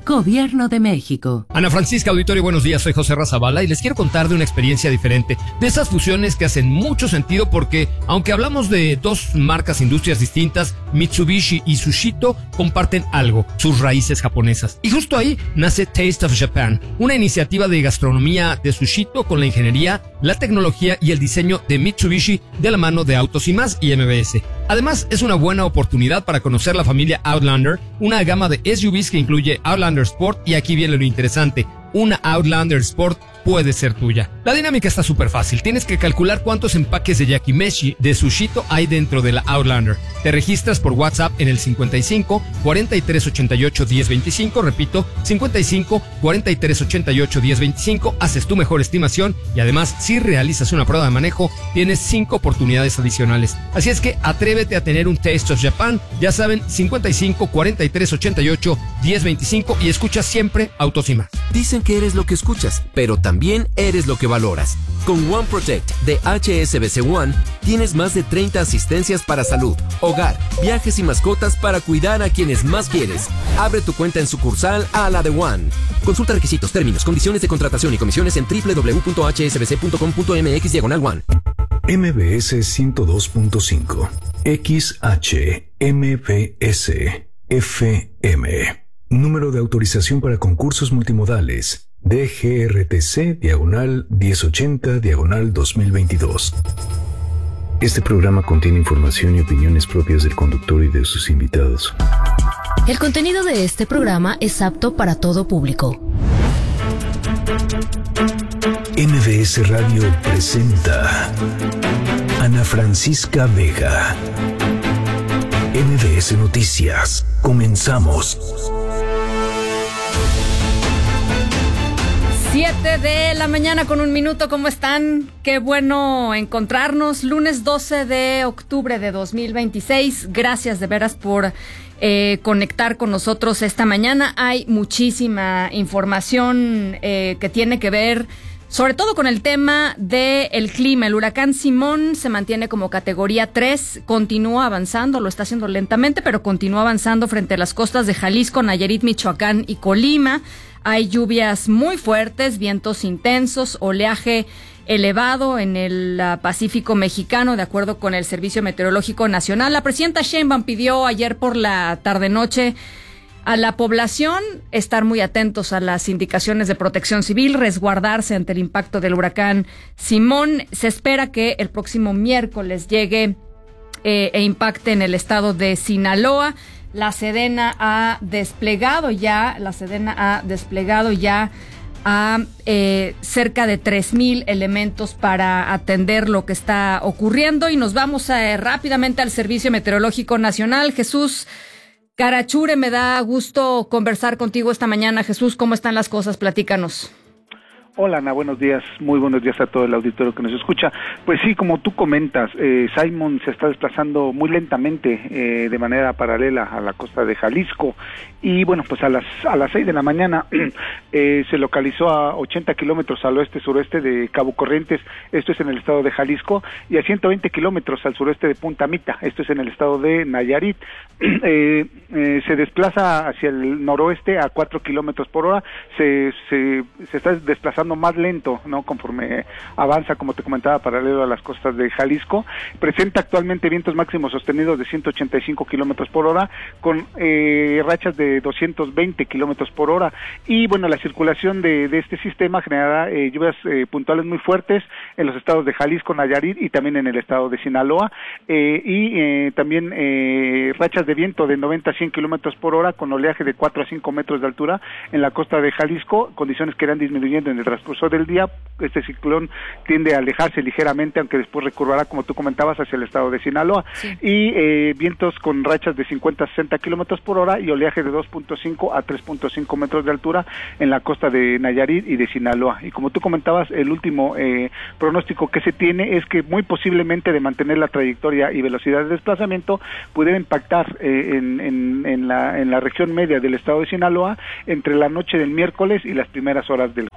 Speaker 12: Gobierno de México.
Speaker 2: Ana Francisca, auditorio, buenos días, soy José Razabala y les quiero contar de una experiencia diferente, de esas fusiones que hacen mucho sentido porque, aunque hablamos de dos marcas, industrias distintas, Mitsubishi y Sushito comparten algo, sus raíces japonesas. Y justo ahí nace Taste of Japan, una iniciativa de gastronomía de Sushito con la ingeniería, la tecnología y el diseño de Mitsubishi de la mano de Autos y Más y MBS. Además, es una buena oportunidad para conocer la familia Outlander, una gama de SUVs que incluye Outlander Sport, y aquí viene lo interesante, una Outlander Sport puede ser tuya. La dinámica está súper fácil. Tienes que calcular cuántos empaques de yakimeshi de Sushito hay dentro de la Outlander. Te registras por WhatsApp en el 55 43 88 10 25. Repito, 55 43 88 10 25. Haces tu mejor estimación y además, si realizas una prueba de manejo, tienes 5 oportunidades adicionales. Así es que atrévete a tener un Taste of Japan. Ya saben, 55 43 88 10 25 y escucha siempre Autos y Más.
Speaker 15: Dicen que eres lo que escuchas, pero también eres lo que valoras. Con One Protect de HSBC One tienes más de 30 asistencias para salud, hogar, viajes y mascotas para cuidar a quienes más quieres. Abre tu cuenta en sucursal a la de One. Consulta requisitos, términos, condiciones de contratación y comisiones en www.hsbc.com.mx/One.
Speaker 1: MBS 102.5 XHMBS FM. Número de autorización para concursos multimodales DGRTC/1080/2022. Este programa contiene información y opiniones propias del conductor y de sus invitados.
Speaker 16: El contenido de este programa es apto para todo público.
Speaker 1: MBS Radio presenta Ana Francisca Vega. MBS Noticias. Comenzamos.
Speaker 19: 7 de la mañana con 1 minuto, ¿cómo están? Qué bueno encontrarnos, lunes 12 de octubre de 2026. Gracias de veras por conectar con nosotros esta mañana. Hay muchísima información que tiene que ver sobre todo con el tema del clima. El huracán Simón se mantiene como categoría 3, continúa avanzando, lo está haciendo lentamente, pero continúa avanzando frente a las costas de Jalisco, Nayarit, Michoacán y Colima. Hay lluvias muy fuertes, vientos intensos, oleaje elevado en el Pacífico mexicano, de acuerdo con el Servicio Meteorológico Nacional. La presidenta Sheinbaum pidió ayer por la tarde-noche a la población estar muy atentos a las indicaciones de protección civil, resguardarse ante el impacto del huracán Simón. Se espera que el próximo miércoles llegue e impacte en el estado de Sinaloa. La Sedena ha desplegado ya a cerca de 3,000 elementos para atender lo que está ocurriendo. Y nos vamos rápidamente al Servicio Meteorológico Nacional. Jesús Carachure, me da gusto conversar contigo esta mañana. Jesús, ¿cómo están las cosas? Platícanos.
Speaker 18: Hola, Ana, buenos días, muy buenos días a todo el auditorio que nos escucha. Pues sí, como tú comentas, Simón se está desplazando muy lentamente de manera paralela a la costa de Jalisco y bueno, pues a las 6 de la mañana se localizó a 80 kilómetros al oeste-suroeste de Cabo Corrientes, esto es en el estado de Jalisco, y a 120 kilómetros al sureste de Punta Mita, esto es en el estado de Nayarit. Se desplaza hacia el noroeste a 4 kilómetros por hora, se está desplazando más lento, ¿no? Conforme avanza, como te comentaba, paralelo a las costas de Jalisco. Presenta actualmente vientos máximos sostenidos de 185 kilómetros por hora, con rachas de 220 kilómetros por hora. Y bueno, la circulación de este sistema generará lluvias puntuales muy fuertes en los estados de Jalisco, Nayarit y también en el estado de Sinaloa. Y también rachas de viento de 90 a 100 kilómetros por hora, con oleaje de 4 a 5 metros de altura en la costa de Jalisco, condiciones que irán disminuyendo en el transcurso del día. Este ciclón tiende a alejarse ligeramente, aunque después recurrirá, como tú comentabas, hacia el estado de Sinaloa. Sí. Y vientos con rachas de 50 a 60 kilómetros por hora y oleaje de 2.5 a 3.5 metros de altura en la costa de Nayarit y de Sinaloa. Y como tú comentabas, el último pronóstico que se tiene es que muy posiblemente, de mantener la trayectoria y velocidad de desplazamiento, pudiera impactar en la región media del estado de Sinaloa entre la noche del miércoles y las primeras horas del jueves. Así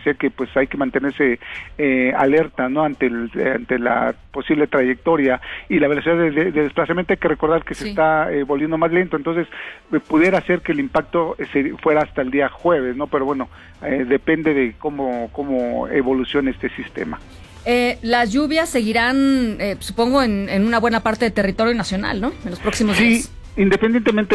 Speaker 18: decía que pues hay que mantenerse alerta, ¿no? Ante la posible trayectoria y la velocidad de desplazamiento. Hay que recordar que se está volviendo más lento, entonces pudiera ser que el impacto fuera hasta el día jueves, ¿no? Pero bueno, depende de cómo evolucione este sistema.
Speaker 3: Las lluvias seguirán, supongo, en una buena parte del territorio nacional, ¿no? En los próximos días.
Speaker 18: Independientemente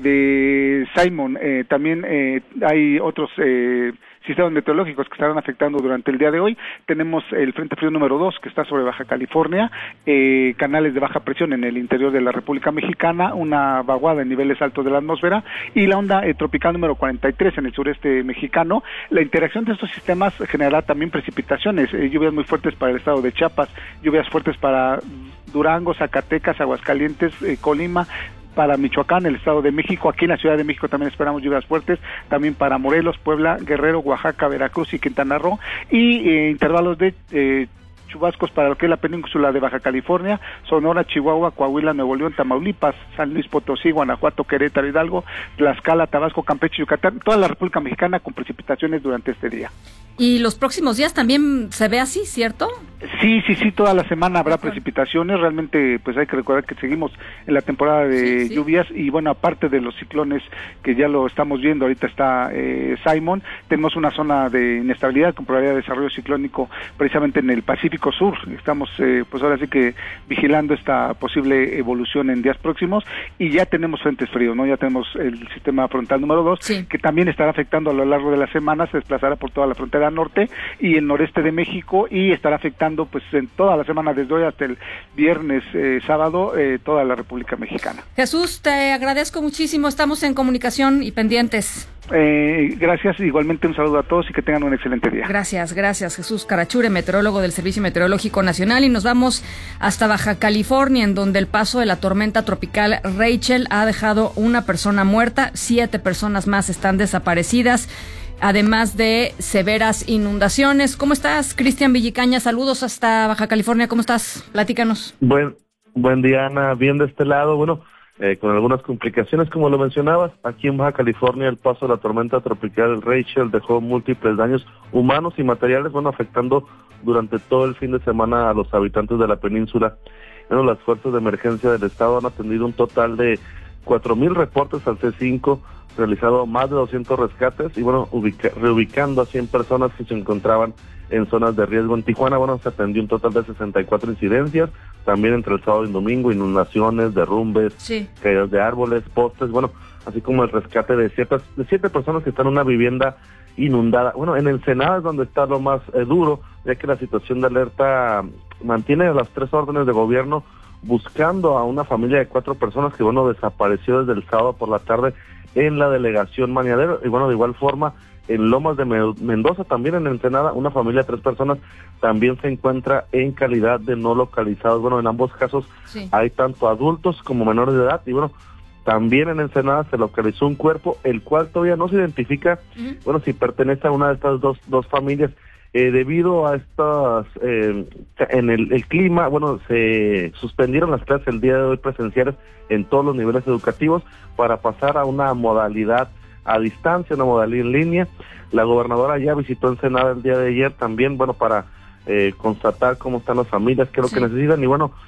Speaker 18: de Simon, también hay otros sistemas meteorológicos que estarán afectando durante el día de hoy. Tenemos el Frente Frío número 2 que está sobre Baja California, canales de baja presión en el interior de la República Mexicana, una vaguada en niveles altos de la atmósfera y la onda tropical número 43 en el sureste mexicano. La interacción de estos sistemas generará también precipitaciones, lluvias muy fuertes para el estado de Chiapas, lluvias fuertes para Durango, Zacatecas, Aguascalientes, Colima, para Michoacán, el Estado de México. Aquí en la Ciudad de México también esperamos lluvias fuertes, también para Morelos, Puebla, Guerrero, Oaxaca, Veracruz y Quintana Roo, y intervalos de chubascos para lo que es la península de Baja California, Sonora, Chihuahua, Coahuila, Nuevo León, Tamaulipas, San Luis Potosí, Guanajuato, Querétaro, Hidalgo, Tlaxcala, Tabasco, Campeche, Yucatán, toda la República Mexicana con precipitaciones durante este día.
Speaker 3: Y los próximos días también se ve así, ¿cierto?
Speaker 18: Sí, toda la semana habrá precipitaciones. Realmente pues hay que recordar que seguimos en la temporada de lluvias y bueno, aparte de los ciclones que ya lo estamos viendo, ahorita está Simon, tenemos una zona de inestabilidad con probabilidad de desarrollo ciclónico precisamente en el Pacífico Sur. Estamos pues ahora sí que vigilando esta posible evolución en días próximos y ya tenemos frentes fríos, ¿no? Ya tenemos el sistema frontal número 2 que también estará afectando a lo largo de la semana, se desplazará por toda la frontera norte y el noreste de México y estará afectando pues en toda la semana desde hoy hasta el viernes, sábado, toda la República Mexicana.
Speaker 3: Jesús, te agradezco muchísimo, estamos en comunicación y pendientes.
Speaker 18: Gracias, igualmente un saludo a todos y que tengan un excelente día.
Speaker 3: Gracias, Jesús Carachure, meteorólogo del Servicio Meteorológico Nacional, y nos vamos hasta Baja California, en donde el paso de la tormenta tropical Rachel ha dejado una persona muerta, 7 personas más están desaparecidas, además de severas inundaciones. ¿Cómo estás, Cristian Villicaña? Saludos hasta Baja California, ¿cómo estás? Platícanos.
Speaker 4: Buen día, Ana, bien de este lado, con algunas complicaciones, como lo mencionabas. Aquí en Baja California el paso de la tormenta tropical Rachel dejó múltiples daños humanos y materiales, afectando durante todo el fin de semana a los habitantes de la península. Las fuerzas de emergencia del estado han atendido un total de 4,000 reportes al C5, realizado más de 200 rescates y reubicando a 100 personas que se encontraban en zonas de riesgo. En Tijuana, se atendió un total de 64 incidencias, también entre el sábado y domingo, inundaciones, derrumbes, caídas de árboles, postes, así como el rescate de 7 personas que están en una vivienda inundada. En Ensenada es donde está lo más duro, ya que la situación de alerta mantiene a las 3 órdenes de gobierno buscando a una familia de 4 personas que, desapareció desde el sábado por la tarde en la delegación Mañadero. Y de igual forma, en Lomas de Mendoza, también en Ensenada, una familia de 3 personas también se encuentra en calidad de no localizados. En ambos casos hay tanto adultos como menores de edad y también en Ensenada se localizó un cuerpo, el cual todavía no se identifica, si pertenece a una de estas dos familias. Debido a estas, en el clima, se suspendieron las clases el día de hoy presenciales en todos los niveles educativos para pasar a una modalidad a distancia, una modalidad en línea. La gobernadora ya visitó Ensenada el día de ayer también, para constatar cómo están las familias, qué es lo que necesitan. Y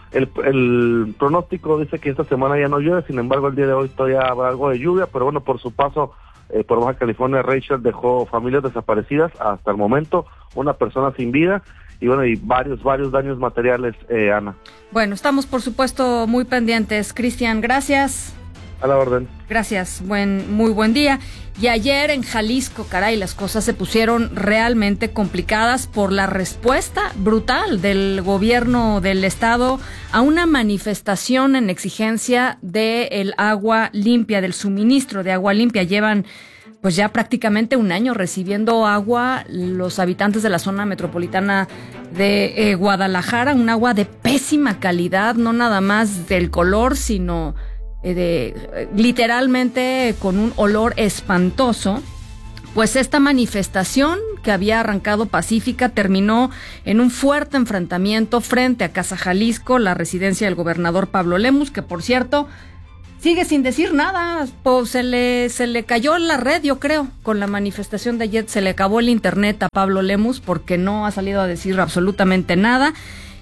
Speaker 4: el pronóstico dice que esta semana ya no llueve, sin embargo el día de hoy todavía habrá algo de lluvia, pero por su paso por Baja California, Rachel dejó familias desaparecidas hasta el momento, una persona sin vida y varios daños materiales, Ana.
Speaker 3: Estamos por supuesto muy pendientes. Cristian, gracias.
Speaker 4: A la orden.
Speaker 3: Gracias, muy buen día. Y ayer en Jalisco, las cosas se pusieron realmente complicadas por la respuesta brutal del gobierno del estado a una manifestación en exigencia del agua limpia, del suministro de agua limpia. Llevan ya prácticamente un año recibiendo agua los habitantes de la zona metropolitana de Guadalajara, un agua de pésima calidad, no nada más del color, sino literalmente con un olor espantoso. Esta manifestación, que había arrancado pacífica, terminó en un fuerte enfrentamiento frente a Casa Jalisco, la residencia del gobernador Pablo Lemus, que por cierto sigue sin decir nada. Pues se le cayó la red, yo creo, con la manifestación de ayer. Se le acabó el internet a Pablo Lemus porque no ha salido a decir absolutamente nada.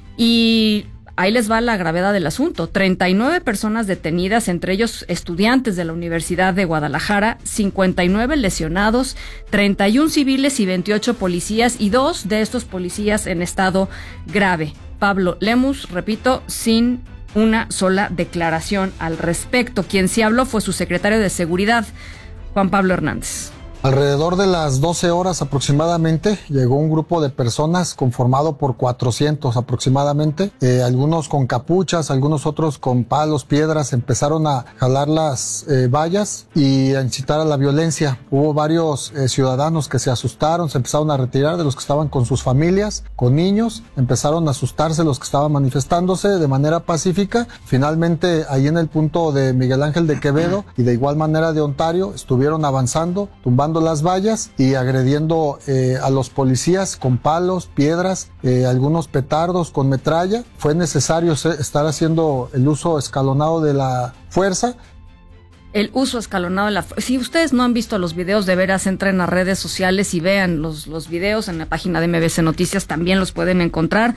Speaker 3: Y ahí les va la gravedad del asunto. 39 personas detenidas, entre ellos estudiantes de la Universidad de Guadalajara, 59 lesionados, 31 civiles y 28 policías, y 2 de estos policías en estado grave. Pablo Lemus, repito, sin una sola declaración al respecto. Quien sí habló fue su secretario de Seguridad, Juan Pablo Hernández.
Speaker 5: Alrededor de las 12 horas aproximadamente llegó un grupo de personas conformado por 400 aproximadamente, algunos con capuchas, algunos otros con palos, piedras, empezaron a jalar las vallas y a incitar a la violencia. Hubo varios ciudadanos que se asustaron, se empezaron a retirar de los que estaban con sus familias, con niños, empezaron a asustarse los que estaban manifestándose de manera pacífica. Finalmente, ahí en el punto de Miguel Ángel de Quevedo y de igual manera de Ontario, estuvieron avanzando, tumbando las vallas y agrediendo a los policías con palos, piedras, algunos petardos con metralla. Fue necesario estar haciendo el uso escalonado de la fuerza.
Speaker 3: El uso escalonado de la fuerza. Si ustedes no han visto los videos, de veras entren a redes sociales y vean los videos en la página de MBC Noticias, también los pueden encontrar.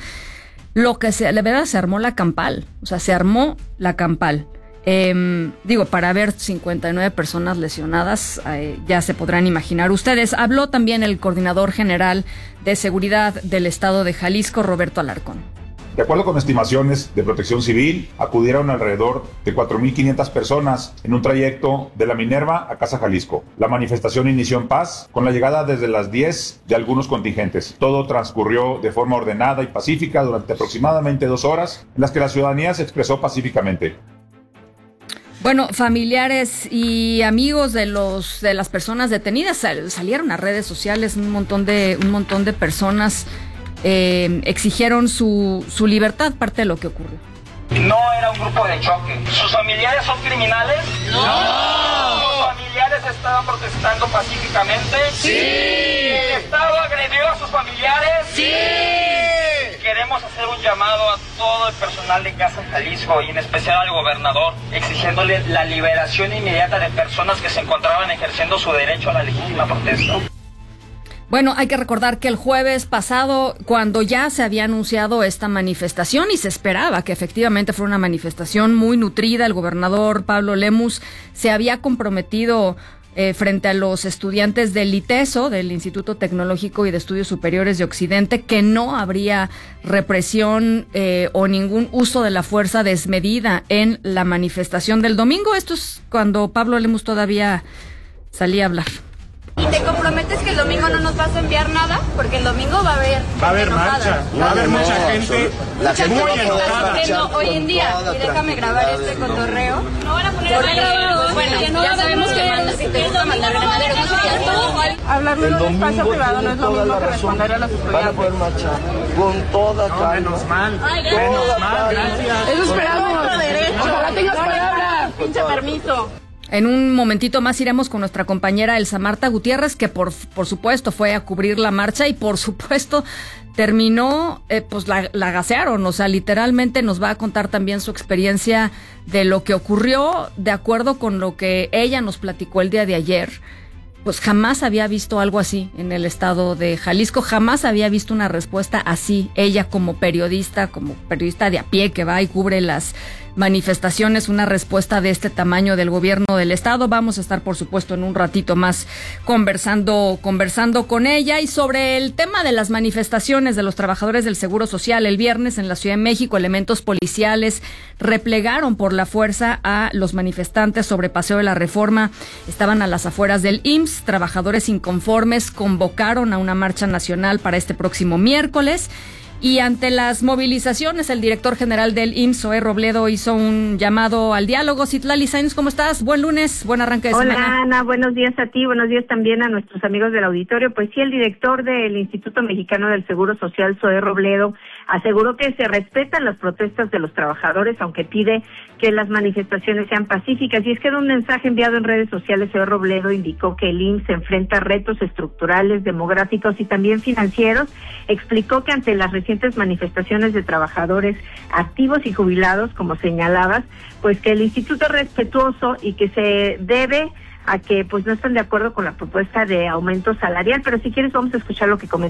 Speaker 3: De verdad se armó la campal, o sea, se armó la campal. Para ver 59 personas lesionadas, ya se podrán imaginar ustedes. Habló también el coordinador general de seguridad del estado de Jalisco, Roberto Alarcón.
Speaker 6: De acuerdo con estimaciones de Protección Civil, acudieron alrededor de 4.500 personas en un trayecto de La Minerva a Casa Jalisco. La manifestación inició en paz, con la llegada desde las 10 de algunos contingentes. Todo transcurrió de forma ordenada y pacífica durante aproximadamente 2 horas, en las que la ciudadanía se expresó pacíficamente.
Speaker 3: Bueno, familiares y amigos de las personas detenidas salieron a redes sociales, un montón de personas exigieron su libertad, parte de lo que ocurrió.
Speaker 20: No era un grupo de choque. ¿Sus familiares son criminales? ¡No! ¿Sus familiares estaban protestando pacíficamente? ¡Sí! ¿El Estado agredió a sus familiares? ¡Sí! Queremos hacer un llamado a todo el personal de Casa Jalisco y en especial al gobernador, exigiéndole la liberación inmediata de personas que se encontraban ejerciendo su derecho a la legítima protesta.
Speaker 3: Bueno, hay que recordar que el jueves pasado, cuando ya se había anunciado esta manifestación y se esperaba que efectivamente fuera una manifestación muy nutrida, el gobernador Pablo Lemus se había comprometido frente a los estudiantes del ITESO, del Instituto Tecnológico y de Estudios Superiores de Occidente, que no habría represión o ningún uso de la fuerza desmedida en la manifestación del domingo. Esto es cuando Pablo Lemus todavía salía a hablar.
Speaker 21: ¿Y te comprometes que el domingo no nos vas a enviar nada? Porque el domingo va a haber
Speaker 20: marcha, va a haber mucha gente muy enojada.
Speaker 21: Hoy en día, y déjame grabar este cotorreo. No van a poner granaderos. Bueno, ya sabemos que mandas, si te gusta mandar granaderos, no sería todo. Hablarle en un espacio privado no es lo mismo que responder a las estudiantes. Van a poder marchar con toda calma.
Speaker 20: Menos mal, gracias.
Speaker 21: Eso esperamos. Ojalá tengas palabra, pinche permiso.
Speaker 3: En un momentito más iremos con nuestra compañera Elsa Marta Gutiérrez, que por supuesto fue a cubrir la marcha y por supuesto terminó, la gasearon, o sea, literalmente nos va a contar también su experiencia de lo que ocurrió, de acuerdo con lo que ella nos platicó el día de ayer. Pues jamás había visto algo así en el estado de Jalisco, jamás había visto una respuesta así. Ella como periodista de a pie que va y cubre las manifestaciones, una respuesta de este tamaño del gobierno del estado. Vamos a estar, por supuesto, en un ratito más conversando con ella. Y sobre el tema de las manifestaciones de los trabajadores del Seguro Social, el viernes en la Ciudad de México, elementos policiales replegaron por la fuerza a los manifestantes sobre Paseo de la Reforma. Estaban a las afueras del IMSS. Trabajadores inconformes convocaron a una marcha nacional para este próximo miércoles. Y ante las movilizaciones, el director general del IMSS, Zoé Robledo, hizo un llamado al diálogo. Citlali Sáenz, ¿cómo estás? Buen lunes, buen arranque de semana.
Speaker 22: Hola, Ana, buenos días a ti, buenos días también a nuestros amigos del auditorio. Pues sí, el director del Instituto Mexicano del Seguro Social, Zoé Robledo, Aseguró que se respetan las protestas de los trabajadores, aunque pide que las manifestaciones sean pacíficas. Y es que en un mensaje enviado en redes sociales, señor Robledo indicó que el IMSS enfrenta retos estructurales, demográficos y también financieros. Explicó que ante las recientes manifestaciones de trabajadores activos y jubilados, como señalabas, pues que el instituto es respetuoso y que se debe a que pues no están de acuerdo con la propuesta de aumento salarial. Pero si quieres vamos a escuchar lo que comentó